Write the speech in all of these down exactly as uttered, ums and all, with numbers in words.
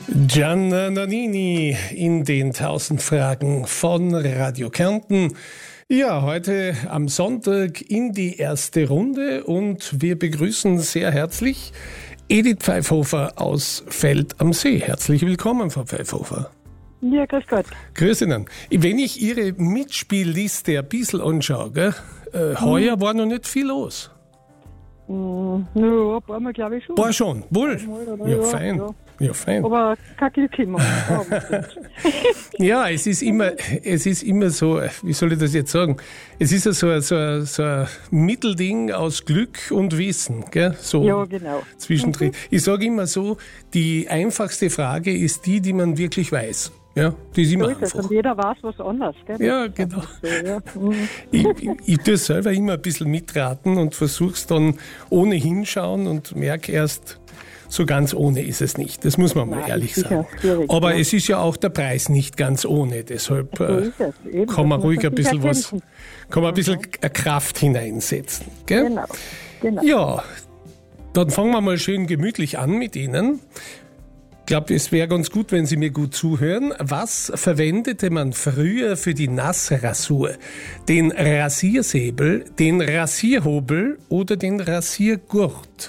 Gianna Nannini in den tausend Fragen von Radio Kärnten. Ja, heute am Sonntag in die erste Runde und wir begrüßen sehr herzlich Edith Pfeifhofer aus Feld am See. Herzlich willkommen, Frau Pfeifhofer. Ja, grüß Gott. Grüß Ihnen. Wenn ich Ihre Mitspielliste ein bisschen anschaue, gell, äh, hm. heuer war noch nicht viel los. Mm, ja, ein paar Mal glaube ich schon. War schon, wohl. Mal, ja, ja, fein. Ja. Ja, fein. Aber kein Glück immer. Ja, es ist immer, es ist immer so, wie soll ich das jetzt sagen? Es ist ja so, ein- so, ein- so ein Mittelding aus Glück und Wissen, gell? So Ja, genau. zwischendrin. Ich sage immer so, die einfachste Frage ist die, die man wirklich weiß. Ja, die ist So immer ist es. einfach. Und jeder weiß was anderes. Gell? Ja, genau. So, ja. Mhm. Ich, ich, ich tue selber immer ein bisschen mitraten und versuche es dann ohne hinschauen und merke erst, so ganz ohne ist es nicht. Das muss man mal Nein, ehrlich sicher, sagen. schwierig, Aber ja. es ist ja auch der Preis nicht ganz ohne. Deshalb So äh, ist es. Eben, kann man das muss ruhig ein sich bisschen was, erkämpfen. kann man ein bisschen Kraft hineinsetzen. Gell? Genau. genau. Ja, dann fangen wir mal schön gemütlich an mit Ihnen. Ich glaube, es wäre ganz gut, wenn Sie mir gut zuhören. Was verwendete man früher für die Nassrasur? Den Rasiersäbel, den Rasierhobel oder den Rasiergurt?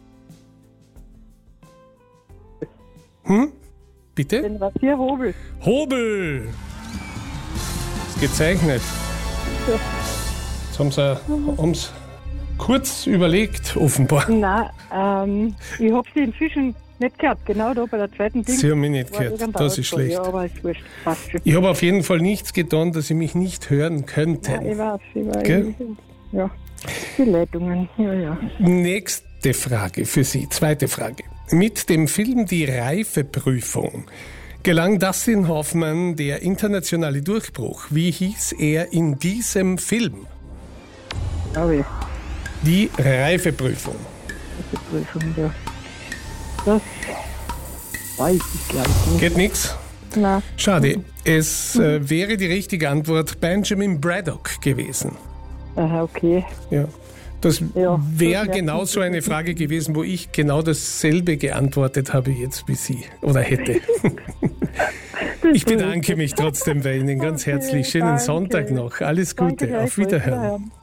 Hm? Bitte? Den Rasierhobel. Hobel! Ist gezeichnet. Ja. Jetzt haben Sie haben's kurz überlegt, offenbar. Nein, ähm, ich habe sie inzwischen nicht gehört. Genau da bei der zweiten Ding. Sie haben mich nicht war gehört. irgendein Das ist Ausfall. schlecht. Ja, aber ist wurscht. Passt schon. Ich habe auf jeden Fall nichts getan, dass Sie mich nicht hören Ja, könnten. ich weiß, ich weiß. Gell? Ja, die Leitungen. Ja, ja. Nächste Frage für Sie, zweite Frage. Mit dem Film Die Reifeprüfung gelang Dustin Hoffmann der internationale Durchbruch. Wie hieß er in diesem Film? Glaube ich. Die Reifeprüfung. Die Prüfung, ja. Das weiß ich, glaube ich, nicht. Geht nichts? Nein. Schade. Es äh, wäre die richtige Antwort Benjamin Braddock gewesen. Aha, okay. Ja. Das Ja, wäre das wär- genau so eine Frage gewesen, wo ich genau dasselbe geantwortet habe jetzt wie Sie oder hätte. Ich bedanke mich trotzdem bei Ihnen ganz Okay, herzlich. Schönen danke. Sonntag noch. Alles Danke Gute. Auf gleichfalls. Wiederhören. Wiederhören.